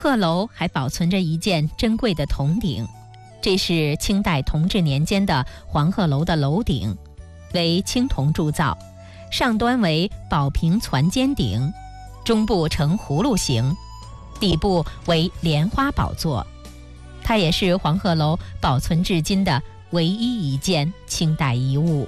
鹤楼还保存着一件珍贵的铜鼎，这是清代同治年间的黄鹤楼的楼顶，为青铜铸造，上端为宝瓶攒尖顶，中部呈葫芦形，底部为莲花宝座。它也是黄鹤楼保存至今的唯一一件清代遗物。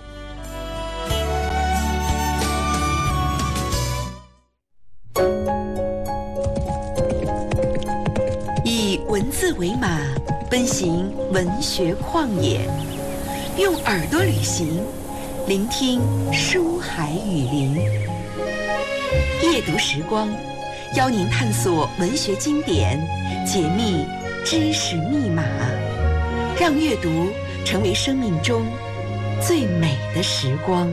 以文字为马，奔行文学旷野，用耳朵旅行，聆听书海雨林。夜读时光，邀您探索文学经典，解密知识密码，让阅读成为生命中最美的时光。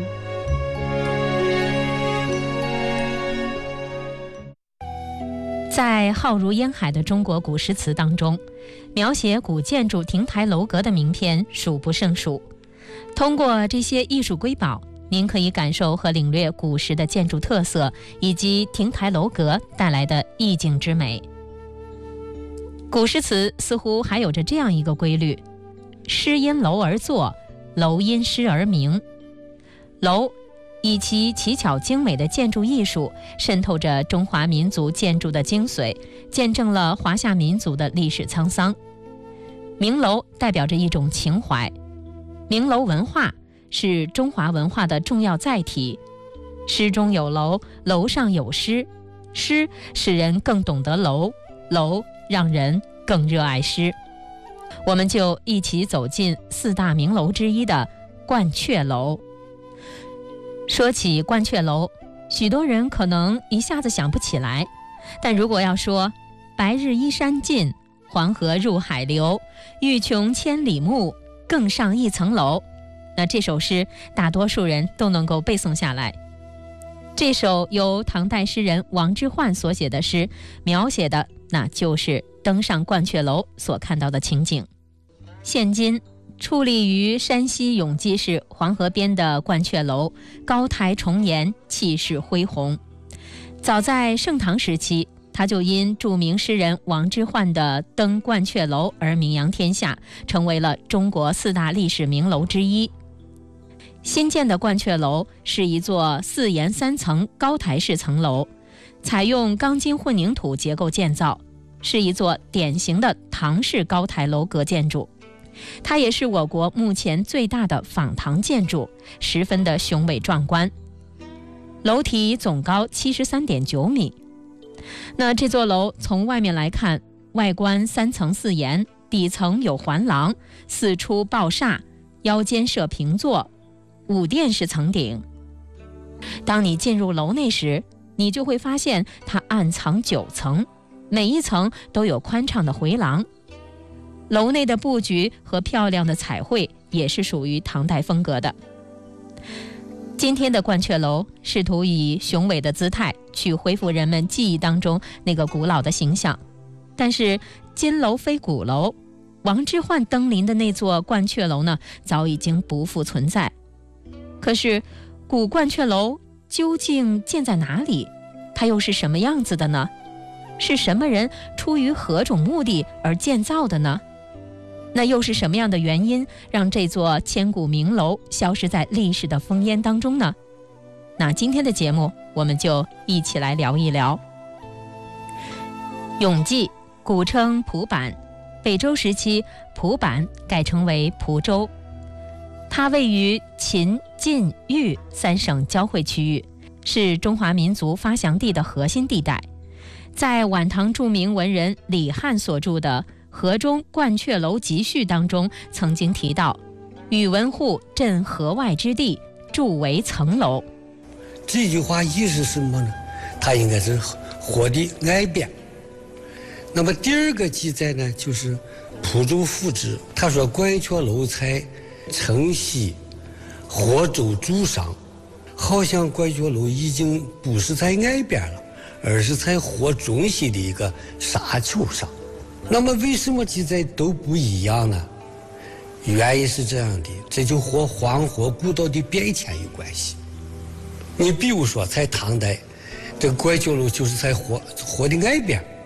在浩如烟海的中国古诗词当中，描写古建筑亭台楼阁的名篇数不胜数。通过这些艺术瑰宝，您可以感受和领略古时的建筑特色以及亭台楼阁带来的意境之美。古诗词似乎还有着这样一个规律：诗因楼而作，楼因诗而名。楼以其奇巧精美的建筑艺术，渗透着中华民族建筑的精髓，见证了华夏民族的历史沧桑。名楼代表着一种情怀，名楼文化是中华文化的重要载体。诗中有楼，楼上有诗，诗使人更懂得楼，楼让人更热爱诗。我们就一起走进四大名楼之一的鹳雀楼。说起鹳雀楼，许多人可能一下子想不起来，但如果要说白日依山尽，黄河入海流，欲穷千里目，更上一层楼，那这首诗大多数人都能够背诵下来。这首由唐代诗人王之涣所写的诗，描写的那就是登上鹳雀楼所看到的情景。现今矗立于山西永基市黄河边的鹳雀楼，高台重檐，气势恢宏。早在盛唐时期，它就因著名诗人王之涣的登鹳雀楼而名扬天下，成为了中国四大历史名楼之一。新建的鹳雀楼是一座4檐3层高台式层楼，采用钢筋混凝土结构建造，是一座典型的唐式高台楼阁建筑。它也是我国目前最大的仿唐建筑，十分的雄伟壮观。楼体总高73.9米。那这座楼从外面来看，外观3层4檐，底层有环廊，四出抱厦，腰间设平座，5殿式层顶。当你进入楼内时，你就会发现它暗藏9层，每一层都有宽敞的回廊。楼内的布局和漂亮的彩绘也是属于唐代风格的。今天的鹳雀楼试图以雄伟的姿态去恢复人们记忆当中那个古老的形象，但是今楼非古楼，王之涣登临的那座鹳雀楼呢，早已经不复存在。可是古鹳雀楼究竟建在哪里？它又是什么样子的呢？是什么人出于何种目的而建造的呢？那又是什么样的原因让这座千古名楼消失在历史的烽烟当中呢？那今天的节目我们就一起来聊一聊。永济古称蒲坂，北周时期蒲坂改称为蒲州。它位于秦、晋、豫3省交汇区域，是中华民族发祥地的核心地带。在晚唐著名文人李翰所著的《河中鹳雀楼集序》当中曾经提到，宇文护镇河外之地，筑为层楼。 这句话意思是什么呢？它应该是河的岸边。那么第二个记载呢，就是蒲州府志，他说鹳雀楼在城西河州柱上，好像鹳雀楼已经不是在岸边了，而是在河中心的一个沙丘上。那么为什么记载都不一样呢？原因是这样的，这就和黄河古道的变迁有关系。你比如说在唐代，这个鹳雀楼就是在河的岸边，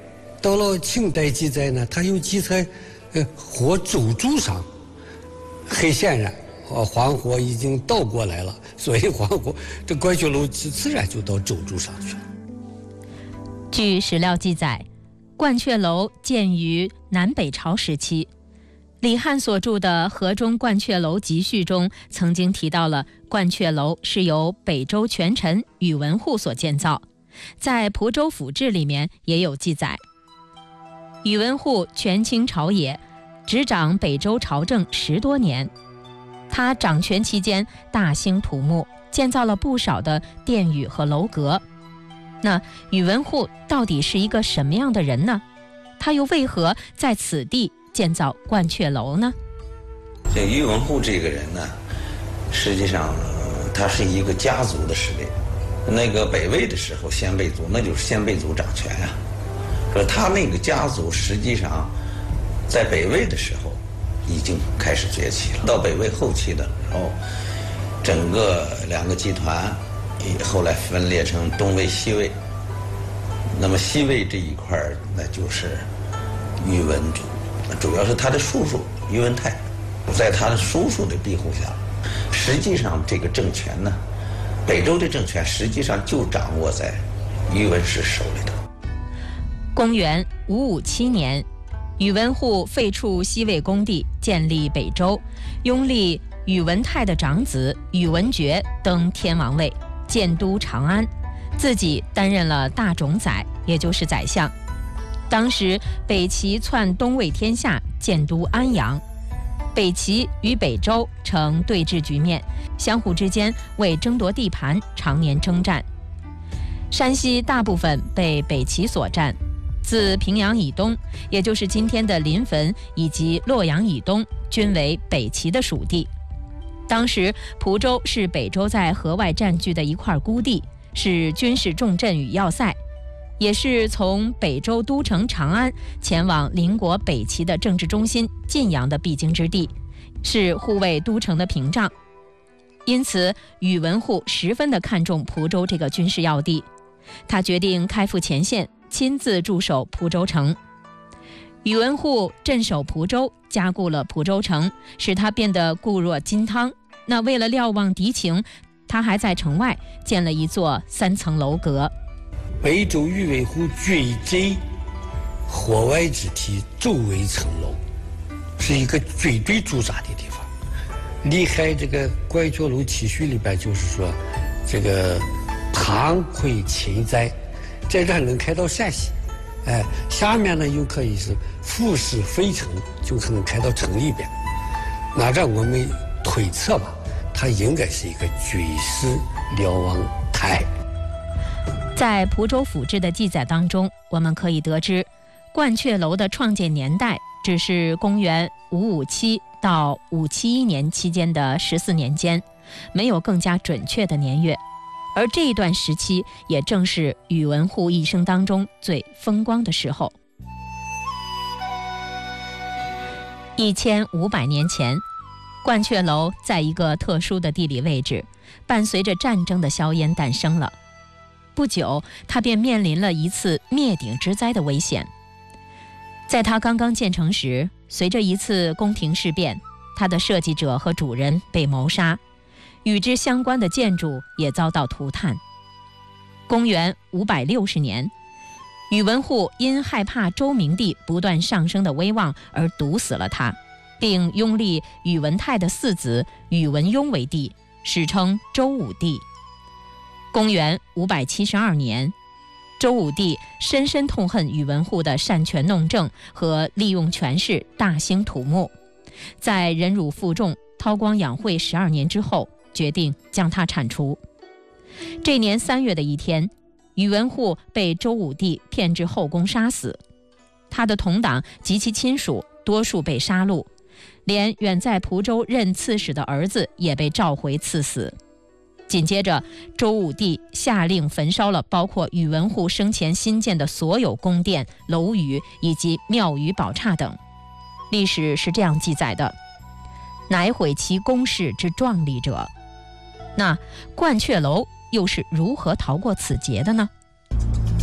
到了清代记载呢，它有记载，火轴柱上，很显然，黄火已经倒过来了，所以黄火这鹳雀楼自然就到轴柱上去了。 据史料记载，鹳雀楼建于南北朝时期。李翰所著的《河中鹳雀楼集序》中曾经提到了鹳雀楼是由北周权臣宇文护所建造，在《蒲州府志》里面也有记载。宇文护权倾朝野，执掌北周朝政10多年。他掌权期间大兴土木，建造了不少的殿宇和楼阁。那宇文护到底是一个什么样的人呢？他又为何在此地建造鹳雀楼呢？ 这宇文护这个人呢，实际上他是一个家族的势力。那个北魏的时候，鲜卑族那就是鲜卑族掌权啊。说他那个家族实际上在北魏的时候已经开始崛起了。到北魏后期的时候，整个2个集团后来分裂成东魏、西魏。那么西魏这一块那就是宇文族。主要是他的叔叔宇文泰，在他的叔叔的庇护下，实际上这个政权呢，北周的政权实际上就掌握在宇文氏手里头。 公元557年，宇文护废黜西魏恭地，建立北周，拥立宇文泰的长子宇文觉登天王位，建都长安，自己担任了大冢宰，也就是宰相。当时北齐篡东魏天下，建都安阳，北齐与北周呈对峙局面，相互之间为争夺地盘常年征战。山西大部分被北齐所占，自平阳以东，也就是今天的临汾以及洛阳以东，均为北齐的属地。当时蒲州是北周在河外占据的一块孤地，是军事重镇与要塞，也是从北周都城长安前往邻国北齐的政治中心晋阳的必经之地，是护卫都城的屏障。因此宇文护十分地看重蒲州这个军事要地，他决定开赴前线，亲自驻守蒲州城。宇文护镇守蒲州，加固了蒲州城，使它变得固若金汤。那为了瞭望敌情，他还在城外建了一座3层楼阁。 北周宇文护军镇火外之地，周围城楼，是一个军队驻扎的地方。厉害这个鹳雀楼奇序里边就是说，这个唐窥秦在，在这儿能开到陕西，下面呢又可以是俯视飞城，就可能开到城里边。那这我们推测吧，它应该是一个军事瞭望台。 在蒲州府志的记载当中，我们可以得知，鹳雀楼的创建年代只是公元557到571年期间的14年间，没有更加准确的年月。而这一段时期也正是宇文护一生当中最风光的时候。1500年前，鹳雀楼在一个特殊的地理位置，伴随着战争的硝烟诞生了。不久，它便面临了一次灭顶之灾的危险。在它刚刚建成时，随着一次宫廷事变，它的设计者和主人被谋杀，与之相关的建筑也遭到涂炭。公元560年，宇文护因害怕周明帝不断上升的威望而毒死了他，并拥立宇文泰的4子宇文邕为帝，史称周武帝。公元572年，周武帝深深痛恨宇文护的擅权弄政和利用权势大兴土木，在忍辱负重、韬光养晦12年之后，决定将他铲除。这年3月的一天，宇文护被周武帝骗至后宫杀死，他的同党及其亲属多数被杀戮，连远在蒲州任刺史的儿子也被召回赐死。紧接着，周武帝下令焚烧了包括宇文护生前新建的所有宫殿、楼宇以及庙宇宝刹等。历史是这样记载的：乃毁其宫室之壮丽者。那鹳雀楼又是如何逃过此劫的呢？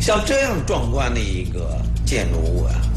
像这样壮观的一个建筑物啊，